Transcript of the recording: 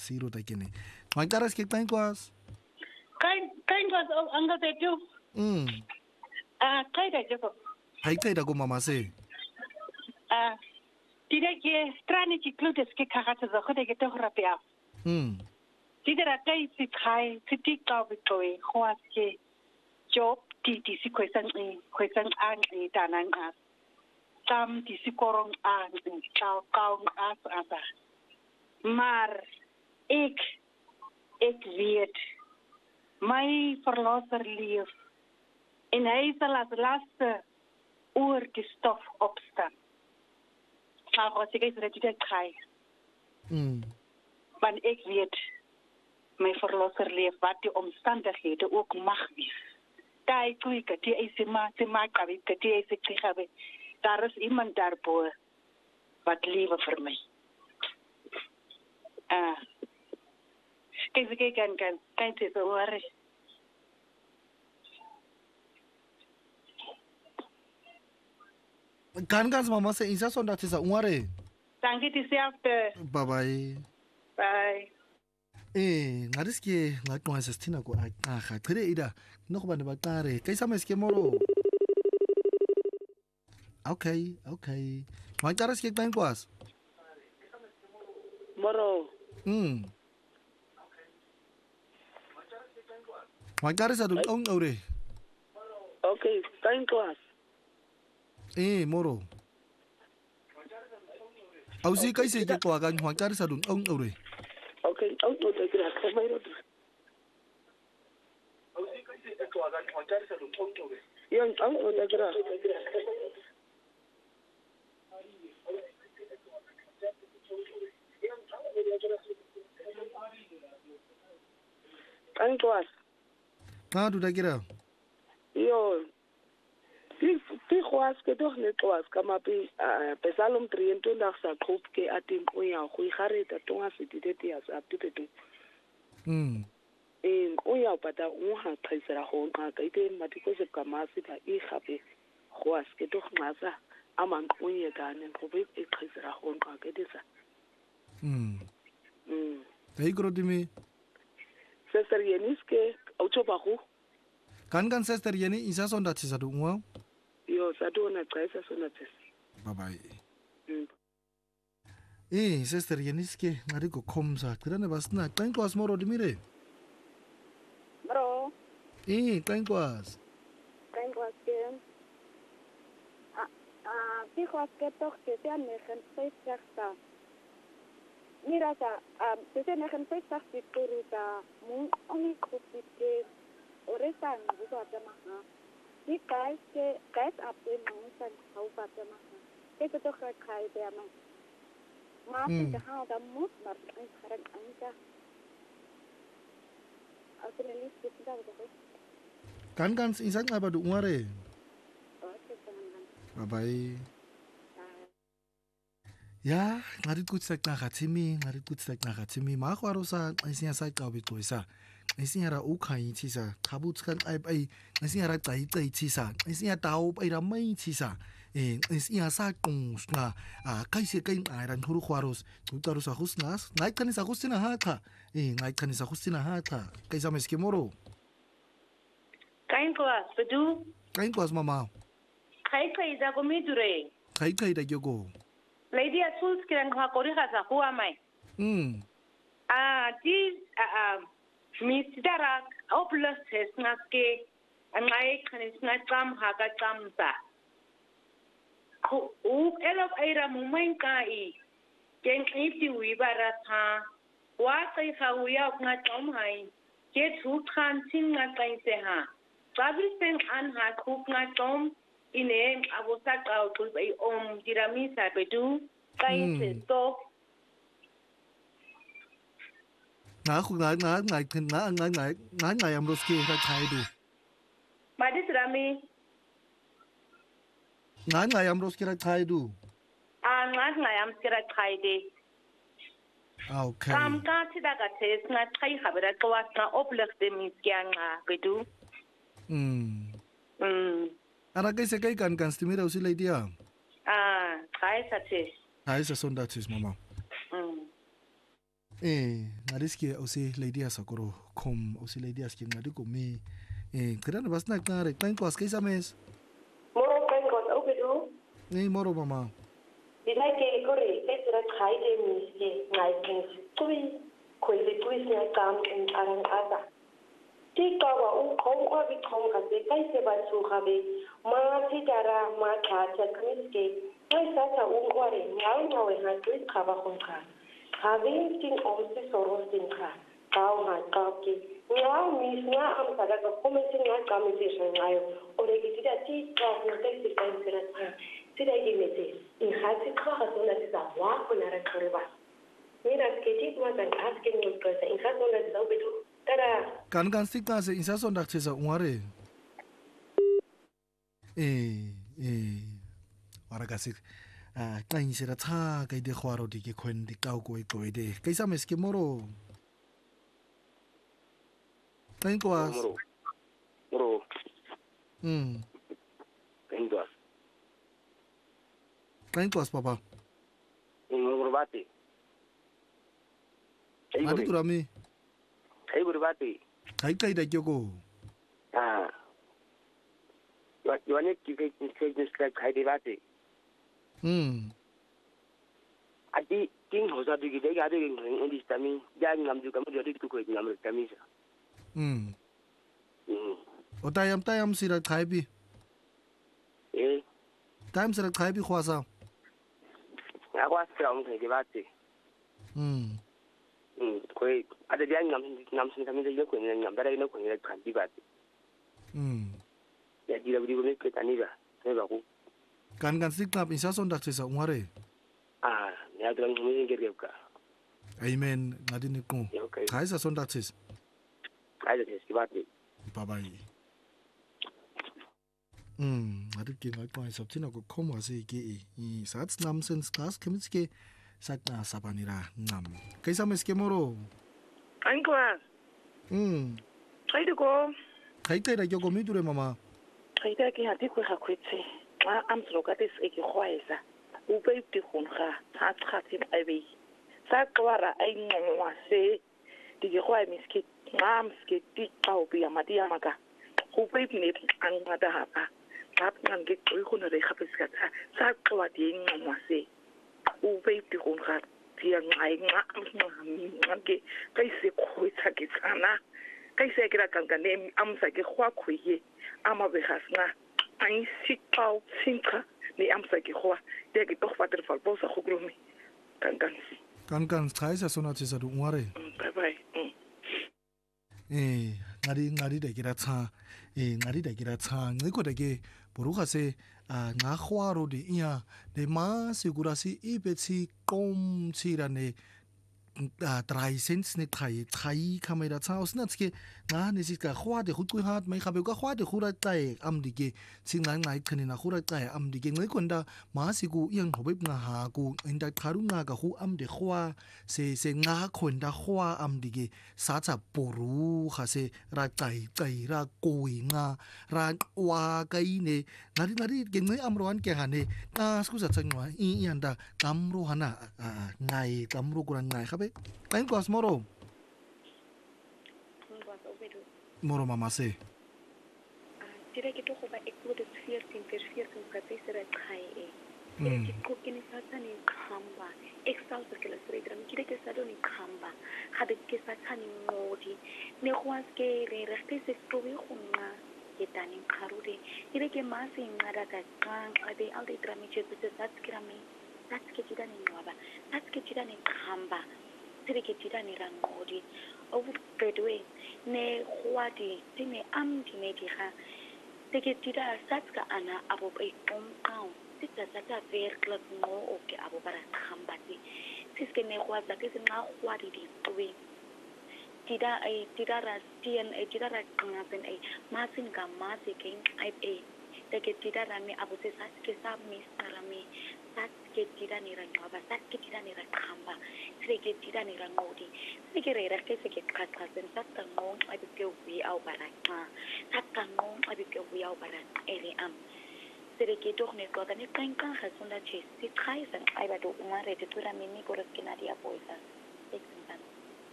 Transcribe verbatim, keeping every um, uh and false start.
zero takene ngicela sike qenkwas Kain kain was angazethu. mm Ah, qeda nje ko. hayiqeda komama se Ah, dire ke strani ki klutes ke khagata za khode ke to rapia. mm Dire ra kai si khai ti ka bitoi khwas ke job ti ti si kwesan i kwesan ang i tanan as. Tam ti si korong ang i kau kau as asa. Maar ek ek weet my verlosser leef en hy sal as laaste oor die stof opstaan. Maar as ek dit dit kry, mm want ek weet my verlosser leef wat die omstandighede ook mag wees. Daai toe ek die is maar te maak dat ek die is ek heb. Daar is iemand daarbo wat lewe vir my. Ah. Kyk ek kan kan kan dit oor. kan kan mama se isa sonda tisa ungware Danke dieselfde. bye bye Bye. eh ngariske ngaqwa sesithina ko aha chire ida nokuba nebaqare kayisama iske moro okay okay ngaqara iske qenkwas Moro. mm ngaqara sa dun ong ore Okay, kain class. eh moro ausi kaise ke kwa ga ngaqara sa dun ong ore Okay, au to te kira ka mai ro. Yang au to te kira. Kain class. ha du da kira Yo. Ti ti khwas ke doch ne class kama pi pesalom triento na sa group ke atin o ya go igareta tonga se ditete ya sa pipete. mm Eh o ya pata o ha tsaisera go nqa ka ite matiko se kamasi ka e gape khwas ke doch ngasa amang o ye kana go be e tsaisera go nqa ke disa. mm Mm. hey grodimi Se serieniske o chopa go kan kan sister yeni isa sonda tisa du ngwa yo sa to na tsaisa sona tses. bye bye Mm. eh sister yeni ske ngari ko khomsa kirane basna qenkwas moro dimire Bro, eh qenkwas kein was gehen. Ah, ah, die was geht doch gesehen negen sechzig. Mira sa, ah, gesehen negen sechzig die Kuruta, mun oni kupike, oresa nguzo atamaha. Die guys ke guys ape mun hau atamaha. Itu toch kai dia mah. Masih dah ada mus bar sekarang anja. Aku rilis kita betul. kan kan isa ngaba du ngware Okay, teman-teman. bye bye ya ngari kutsa ka gatsimi ngari kutsa ka gatsimi ma khwaro sa isinya sa ka be tloisa isinya ra ukhayi tshisa khabutska ai ai isinya ra tsai tsai tshisa isinya tao ai ra mai tshisa eh isinya sa qungsna a kaise kain ai ran thuru khwaros tutaro sa khusnas ngai khani sa khusina ha kha eh ngai khani sa khusina ha kha kaisa meske moro Kain class, bedu. kain kwas mama Kai kai da go midure. kai kai da yogo Lady Asus kiran kwa kori kasa kuwa mai. mm Ah, di ah mi sidara oplos tes naske angai kanis na tam haga tamsa. Ko u elop aira mumain kai. Ken ipti wibara tha. Wa sai khawya nga tom hai. Ke thu khan sin nga kai se ha. Babi sen an ha khuk nga tom ine abosa ka u ai om dirami sa bedu kai se to na khu ngai ngai ngai na ngai ngai ngai ngai am roski ra khai du Madis Rami ngai ngai am roski ra khai du a ngat ngayam kira kaide okay kam ka tida ka tes na kai khabara ko wasna oplex de misyanga bedu mm mm ara kai se kai kan kan stimira usi le dia ah kai sa tes ai sa sonda tis mama mm eh ngadiske usi lady asakoro kom usi lady aski ngadiko mi eh kidana basna kare thank was kaisa mes moro pengo obedo eh moro mama dinake kore kesira khaide miske ngai kens tui koile tui sia kam en arang ata tikawa un kom ko bi kom ka se kaise ba su khabe ma titara ma khacha kmiske kai sasa un kore ngai nawe ha tui khaba kon kha khabe tin omse soros tin kha kau ha kau ki ngai misna am sada ko komisi ngai kamisation ngai ore kitida ti ka ko teksti kaisira Sida gimete in hasi kwa hasona tisa wako na rakariba. Nira sketi kwa zan asking was kosa in hasona tisa ubetu. Tada. Kan kan stikna se insa sonda tisa unware. Eh eh warakasik ah kain sira tha kai de khwaro di ke khwen di kau ko ko de kaisa mes ke moro. Kain ko as. Moro. Moro. Hmm. Kain ko as. Kain ko as papa. Moro bati. Adi kurami. Kai guru bati. Kai kai da joko. Ah. Yo ane ki kai kai ni skai kai de bati. Hmm. Adi king hosa di gi ga de ngi ndi stami ja ngam ju kam de dik ko ngam stami sa. Hmm. Hmm. Otayam tayam sira khai bi. Eh. Time sira khai bi khwasa. Aku asal orang kai de bati. Hmm. Hmm. Koi ada dia ngam ngam sin kami de yo ko ngam da no ko ni kan di bati. Hmm. Ya di la budi ko ni ke tani ba. Ne ba ku. Kan kan stikna insa sonda tisa unware. Ah, ya tuan kami ngir ke ka. Amen ngadi ni ko. Okay. Kaisa sonda tis. Ada des ki bati. Bye bye. Hmm, ngadi ki ngai ko isa tina ko koma se ke i sats nam sen stas kemitske satna sabanira ngam. Kaisa mes ke moro. Ankwa. Hmm. Kaide ko. Kai kai da joko mi dure mama. Kaide ki hati ko ga kwetse. Ma am sloka tes e ki khwaisa. U pe ti khon ga. Ta khati ai be. Sa kwara ai ngwa se. Di ki khwai miski. Ngam ske ti tau bi amati amaka. U pe ni an ngada ha pa. Tap ngan ke ko ko na re khapes ka ta. Sa kwa di ngwa se. U pe ti khon ga. Ti ngai ngam ngam ke kai se khwetsa ke tsana. Kai se kira kankane am sa ke khwa khwiye. Ama be hasna. Ai sikau sinka ni amsa ki khwa de ki toch fater fal posa khogrumi kan kan Kan kan kaisa sona tisa du unware. bye bye Eh ngadi ngadi da kira tsa eh ngadi da kira tsa ngiko da ke boruga se a nga khwaro de iya de ma segura si ibetsi kom tsira ne a drei cents ne thai thai kamera tsa osnatske nga ne sika khwa de khutku hat mai khabe ka khwa de khura tai am dige singa ngai khani na khura tai am dige ngai konda ma siku yang hobe nga ha ku inda tharu nga ka hu am de khwa se se nga khonda khwa am dige sa cha poru kha se ra tai tai ra koi nga ra wa kai ne ngari ngari ge ngai amroan ke hane ta sku sa changwa i yanda kamro hana ngai kamro kuran ngai khabe Kain ko as moro. Moro mama se. Tira ke to go ba eklo de veertien vers veertien ka tsere khai e. Ke ko ke ni sa tsani khamba. Excel se ke la sere dra mi ke sa do ni khamba. Ga de ke sa tsani ngodi. Ne go as ke re re ke se to we go nna ke tani kharude. Tira ke ma se ngada ka kang ade al de dra mi che se sa skira mi. Sa ke tida ni ngaba. Sa ke tida ni khamba. Tira ke tida ni rangodi. Over bedwe ne khwadi tine am dine di ga teke tida satska ana abo pe kom au tita sata ver klok no o ke abo bara khambati tiske ne khwaza ke sina khwadi di twe tida ai tida ra tien ai tida ra ngapen ai masin ka masi ke ai e teke tida ra me abo se satske sa mis ara me satske tida ni ra ngaba satske tida ni ra khamba teke tida ni ra ngodi teke re ra ke se ke khatha sen satka ngong ai ke wi au bara ka satka ngong ai ke wi au bara ele am teke doch ne ko tani kan kan khasunda che si khai san ai ba do umare te tura mini ko rakina dia poisa ek san